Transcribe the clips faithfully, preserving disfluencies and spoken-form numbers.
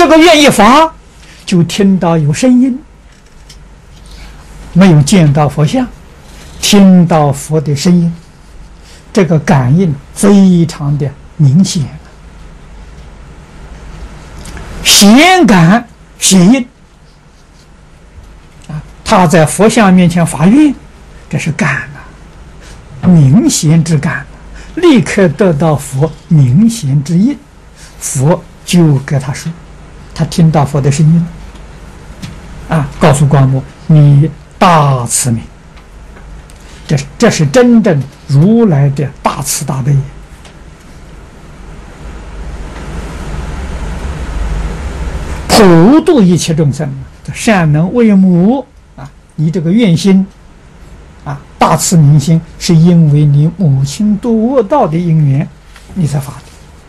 这个愿一发，就听到有声音，没有见到佛像，听到佛的声音，这个感应非常的明显，显感显应啊！他在佛像面前发愿，这是感啊，明显之感，立刻得到佛明显之应，佛就给他说，他听到佛的声音啊，告诉光目你大慈悯，这是这是真正如来的大慈大悲。普度一切众生，善能为母啊！你这个愿心啊，大慈悯心，是因为你母亲度恶道的因缘，你才发的。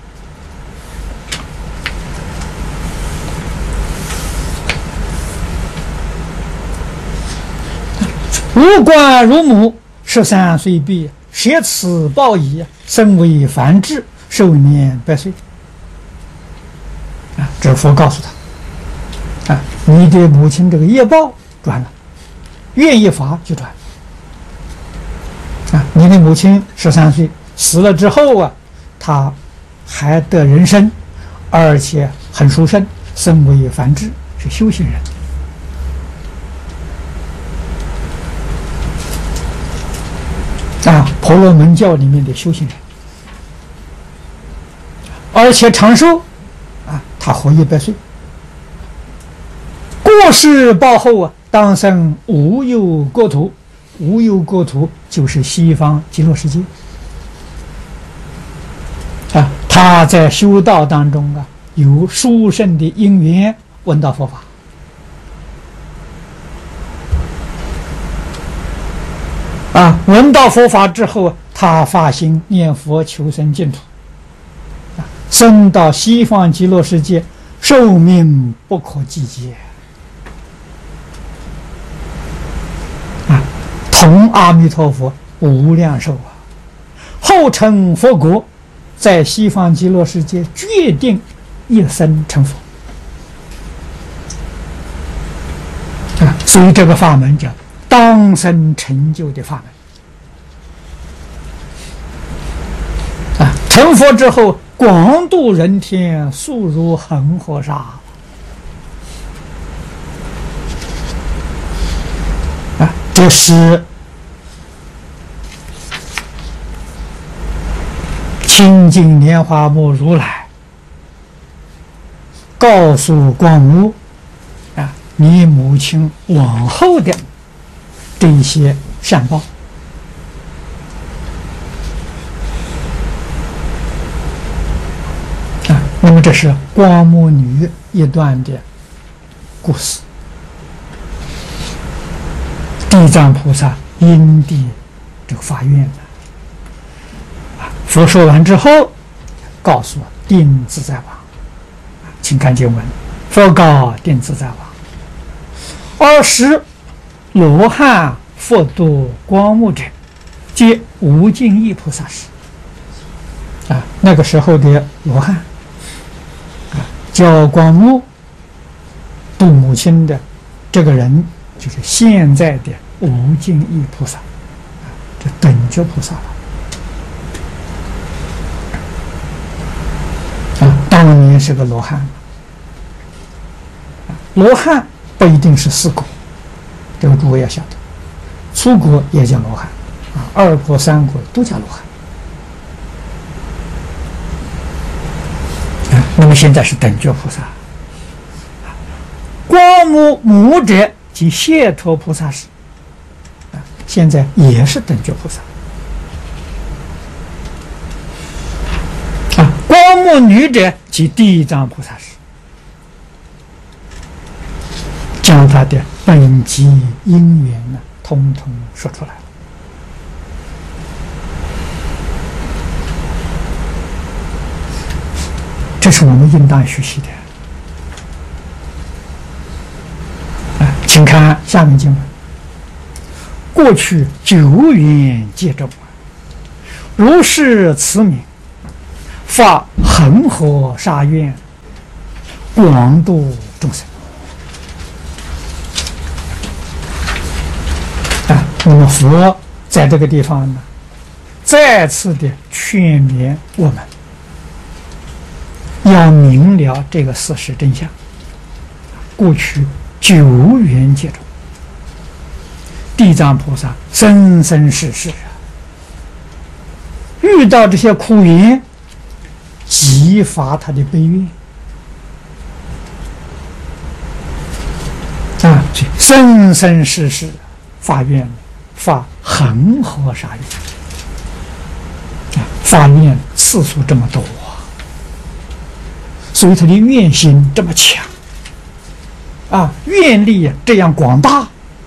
无冠如母，十三岁毕，舍此报矣，身为梵志，寿年百岁。啊，这佛告诉他。啊，你的母亲这个业报转了，愿一发就转。啊，你的母亲十三岁死了之后啊，她还得人身，而且很殊胜，身为梵志，是修行人。啊，婆罗门教里面的修行人，而且长寿，啊，他活一百岁。过世报后啊，当生无忧国土，无忧国土就是西方极乐世界啊。他在修道当中啊，有殊胜的因缘，闻到佛法啊，闻到佛法之后，他发心念佛求生净土啊，升到西方极乐世界，寿命不可计劫。同阿弥陀佛无量寿啊！后成佛国，在西方极乐世界决定一生成佛啊！所以这个法门叫当生成就的法门啊！成佛之后，广度人天，速如恒河沙啊！这是清净莲华目如来告诉光目啊，你母亲往后的这些善报啊，那么这是光目女一段的故事。地藏菩萨因地这个发愿的。佛说完之后，告诉定自在王，请看经文：佛告定自在王：尔时罗汉复度光目者，皆无尽意菩萨时。啊，那个时候的罗汉啊，教光目度母亲的这个人，就是现在的无尽意菩萨，啊，这等觉菩萨了。当年是个罗汉，罗汉不一定是四果，这个诸位要晓得，初果也叫罗汉啊，二果、三果都叫罗汉。啊，那么现在是等觉菩萨，光目母者即解脱菩萨时，啊，现在也是等觉菩萨。光目女者即地藏菩萨时，将他的本机因缘呢，通通说出来了。这是我们应当学习的。啊，请看下面经文：过去久远戒中，如是慈悯。发恒河沙愿， 广度众生啊。那么佛在这个地方呢，再次的劝勉我们，要明了这个事实真相。过去久远劫中，地藏菩萨生生世世啊，遇到这些苦缘，激发他的悲愿啊，生生世世发愿，发恒河沙愿啊，发愿次数这么多啊，所以他的愿心这么强啊，愿力这样广大，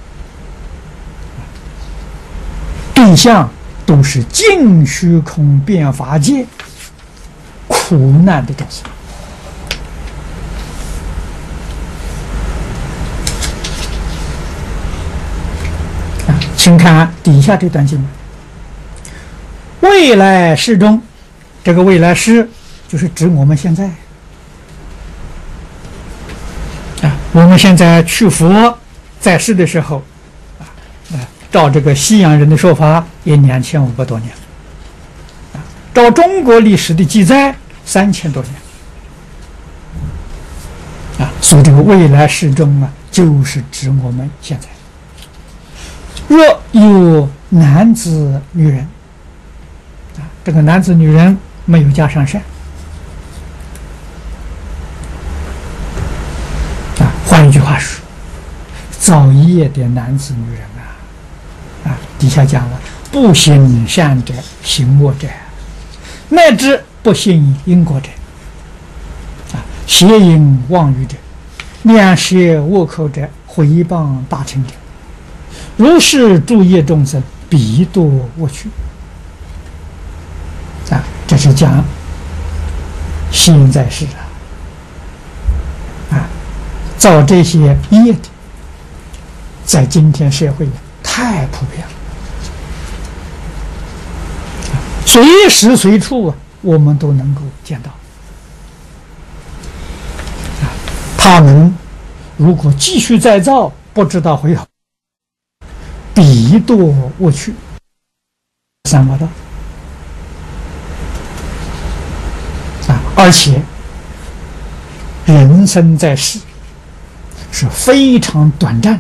对象都是尽虚空遍法界苦难的众生啊。请看底下这段经文：未来世中，这个未来世就是指我们现在。我们现在去佛在世的时候，啊，照这个西洋人的说法，也两千五百多年，啊，照中国历史的记载，三千多年，啊，所以这个未来世中啊，就是指我们现在。若有男子女人，啊，这个男子女人没有加上善。换一句话说，造业的男子女人啊，啊，底下讲了，不行善者，行恶者，乃至不信因果者，啊，邪淫妄语者，两舌恶口者，毁谤大乘者，如是诸业众生，必堕恶趣。啊，这是讲现在世啊。造这些业的，在今天社会太普遍了，随时随处啊，我们都能够见到。啊，他们如果继续再造，不知道回头，必堕恶趣。三恶道啊，而且人生在世是非常短暂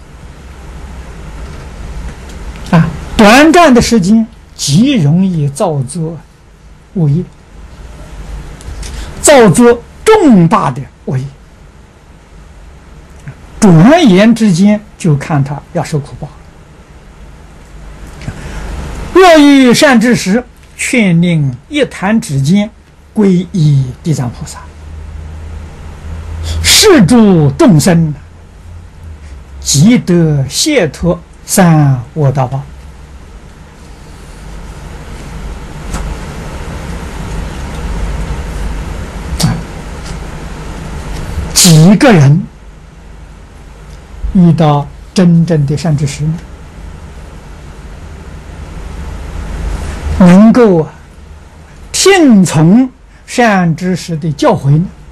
的啊，短暂的时间极容易造作恶业，造作重大的恶业，转眼之间就看他要受苦报。若遇善知识，劝令一弹指间，皈依地藏菩萨。是诸众生即得解脱三恶道报。几个人遇到真正的善知识呢？能够听从善知识的教诲呢？